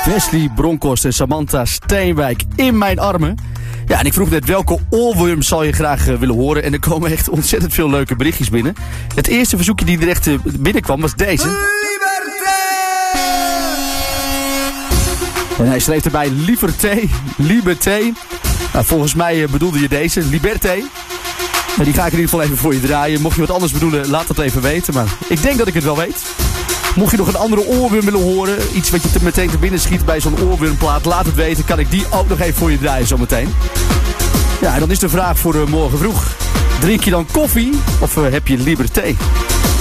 Wesley Bronkhorst en Samantha Steenwijk in mijn armen. Ja, en ik vroeg net welke oorworm zou je graag willen horen. En er komen echt ontzettend veel leuke berichtjes binnen. Het eerste verzoekje die er echt binnenkwam was deze. En hij schreef erbij Liberté. Nou, volgens mij bedoelde je deze, Liberté. Maar die ga ik in ieder geval even voor je draaien. Mocht je wat anders bedoelen, laat dat even weten. Maar ik denk dat ik het wel weet. Mocht je nog een andere oorworm willen horen, iets wat je meteen te binnen schiet bij zo'n oorwormplaat, laat het weten. Kan ik die ook nog even voor je draaien zometeen. Ja, en dan is de vraag voor morgen vroeg. Drink je dan koffie of heb je Liberté?